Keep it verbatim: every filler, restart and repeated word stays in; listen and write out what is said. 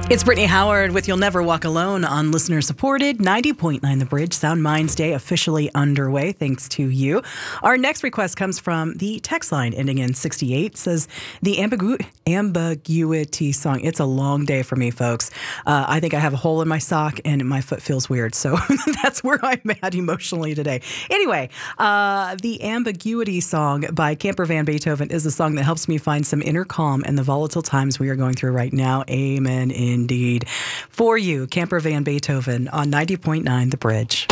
It's Brittany Howard with You'll Never Walk Alone on listener supported ninety point nine The Bridge. Sound Minds Day officially underway thanks to you. Our next request comes from the text line ending in sixty-eight. Says the ambigu- ambiguity song. It's a long day for me, folks. Uh, I think I have a hole in my sock and my foot feels weird. So that's where I'm at emotionally today. Anyway, uh, the ambiguity song by Camper Van Beethoven is a song that helps me find some inner calm in the volatile times we are going through right now. Amen. Indeed. For you, Camper Van Beethoven on ninety point nine The Bridge.